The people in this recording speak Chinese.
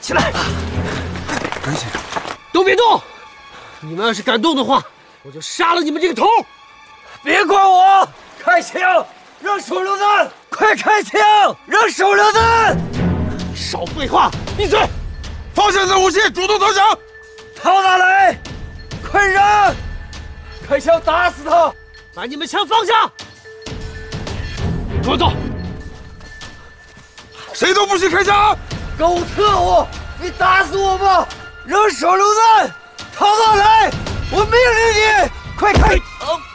起来！ 刘先生， 都别动！你们要是敢动的话，我就杀了你们这个头！ 别管我！开枪！扔手榴弹！快开枪！扔手榴弹！ 少废话，闭嘴！ 放下你的武器，主动投降！ 陶大雷，快扔！开枪打死他！ 把你们枪放下！给我走！ 谁都不许开枪！ 狗特务，你打死我吧！扔手榴弹！陶大雷，我命令你，快开！